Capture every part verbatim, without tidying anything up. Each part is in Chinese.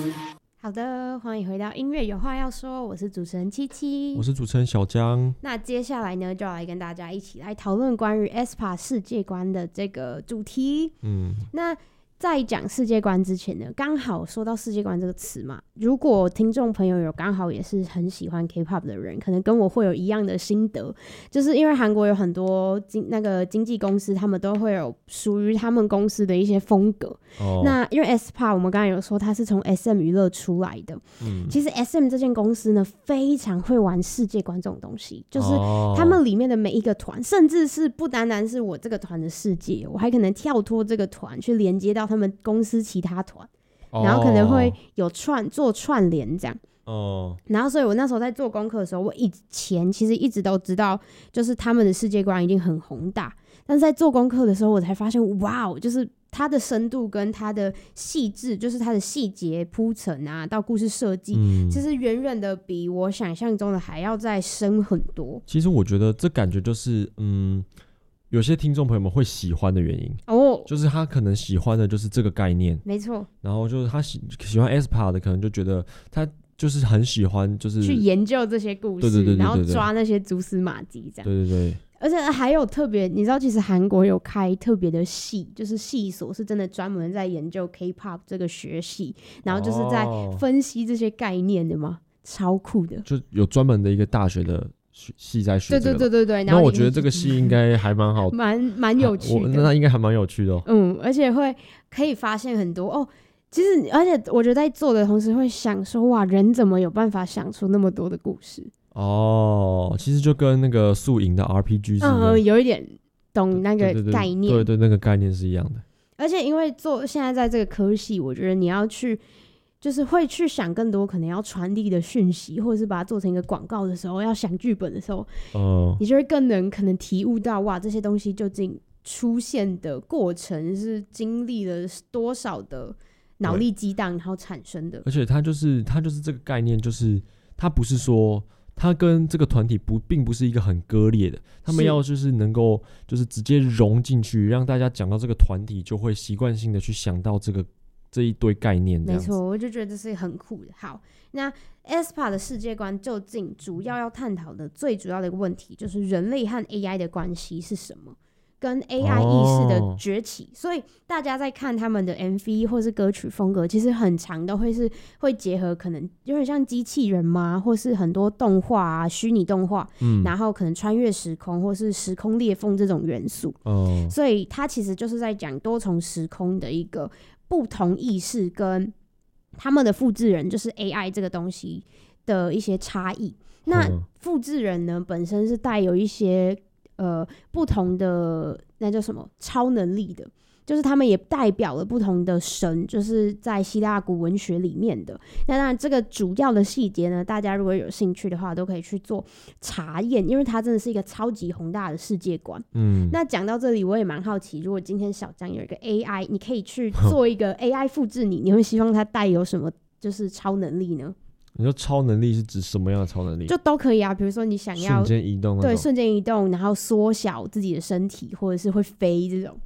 好的，欢迎回到音乐有话要说，我是主持人七七， 我是主持人小江。 那接下来呢，就要来跟大家一起来讨论关于 E S P A 世界观的这个主题。嗯，那在讲世界观之前呢，刚好说到世界观这个词嘛，如果听众朋友有刚好也是很喜欢 K-pop 的人，可能跟我会有一样的心得，就是因为韩国有很多经那个经纪公司，他们都会有属于他们公司的一些风格。哦、那因为 E S P A 我们刚才有说它是从 S M 娱乐出来的，嗯，其实 S M 这间公司呢非常会玩世界观这种东西，就是他们里面的每一个团，甚至是不单单是我这个团的世界，我还可能跳脱这个团去连接到他们公司其他团，然后可能会有串做串联这样。哦，然后所以我那时候在做功课的时候，我以前其实一直都知道，就是他们的世界观已经很宏大，但是在做功课的时候，我才发现，哇，就是它的深度跟它的细致，就是它的细节铺陈啊，到故事设计，嗯，其实远远的比我想象中的还要再深很多。 其实我觉得这感觉就是，嗯。有些听众朋友们会喜欢的原因哦，就是他可能喜欢的就是这个概念， 没错。 然后就是他喜喜欢 E S P A 的，可能就觉得他就是很喜欢，就是去研究这些故事， 对对对对对对， 然后抓那些蛛丝马迹，这样。 对对对。 而且还有特别，你知道，其实韩国有开特别的系，就是系所是真的专门在研究 K-pop 这个学系，然后就是在分析这些概念的嘛，哦、超酷的。 就有专门的一个大学的系在学、这个， 对对对对对。 那我觉得这个系应该还蛮好， 蛮蛮有趣的。 那应该还蛮有趣的哦。 嗯，而且会可以发现很多哦。其实，而且我觉得在做的同时会想说，哇，人怎么有办法想出那么多的故事？ 哦，其实就跟那个宿营的 R P G 是嗯，有一点懂那个概念， 对 对, 对, 对, 对，那个概念是一样的。 而且因为做现在在这个科系，我觉得你要去。就是会去想更多可能要传递的讯息，或者是把它做成一个广告的时候，要想剧本的时候，哦、你就会更能可能体悟到，哇，这些东西究竟出现的过程是经历了多少的脑力激荡，然后产生的。 而且它就是它就是这个概念，就是它不是说它跟这个团体不并不是一个很割裂的，他们要就是能够就是直接融进去，让大家讲到这个团体就会习惯性的去想到这个。这一堆概念这样子， 没错，我就觉得这是很酷的。好，那 E S P A 的世界观究竟主要要探讨的最主要的一个问题，就是人类和 A I 的关系是什么，跟 A I 意识的崛起。哦、所以大家在看他们的 M V 或是歌曲风格，其实很常都会是会结合可能有点像机器人嘛，或是很多动画啊、虚拟动画，嗯，然后可能穿越时空或是时空裂缝这种元素。哦，所以它其实就是在讲多重时空的一个。不同意识跟他们的复制人，就是 A I 这个东西的一些差异。那复制人呢，本身是带有一些呃不同的，那叫什么超能力的，就是他们也代表了不同的神，就是在希腊古文学里面的。那当然，这个主要的细节呢，大家如果有兴趣的话，都可以去做查验，因为它真的是一个超级宏大的世界观。嗯，那讲到这里，我也蛮好奇，如果今天小江有一个 A I， 你可以去做一个 A I 复制你，你会希望它带有什么就是超能力呢？ 你说超能力是指什么样的超能力？ 就都可以啊，比如说你想要瞬间移动， 对，瞬间移动，然后缩小自己的身体，或者是会飞这种。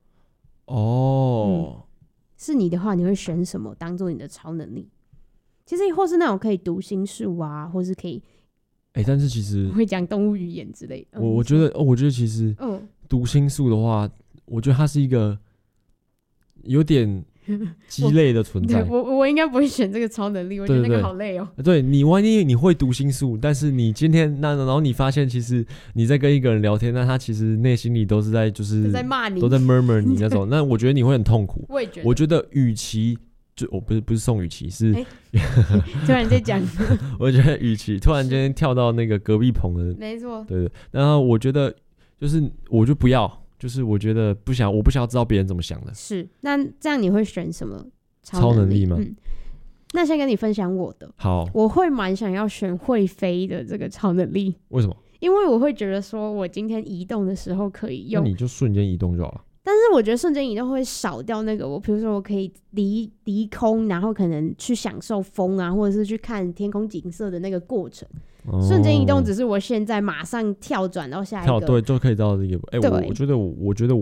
哦、嗯，是你的话，你会选什么当做你的超能力？其实或是那种可以读心术啊，或是可以， 哎、欸，但是其实会讲动物语言之类的。 我我觉得，哦，我觉得其实，嗯，读心术的话，我觉得它是一个有点鸡肋的存在。 我我, 我应该不会选这个超能力，我觉得那个好累哦。 对, 对, 对你万一你会读心术，但是你今天那然后你发现其实你在跟一个人聊天，那他其实内心里都是在就是都在骂你， 都在 murmur 你那种，那我觉得你会很痛苦。 我也觉得， 我觉得与其就我不是不是宋雨琦是、欸， 突然在讲， 我觉得与其突然间跳到那个隔壁棚的， 没错， 对对，然后我觉得就是我就不要。就是我觉得不想，我不想要知道别人怎么想的。是， 那这样你会选什么超能力？超能力吗？ 嗯，那先跟你分享我的。 好， 我会蛮想要选会飞的这个超能力。 为什么？ 因为我会觉得说，我今天移动的时候可以用， 那你就瞬间移动就好了。 但是我觉得瞬间移动会少掉那个我，比如说我可以离离空，然后可能去享受风啊，或者是去看天空景色的那个过程。哦、瞬间移动只是我现在马上跳转到下一个， 跳对就可以到这个。哎、欸，我我觉得我我觉得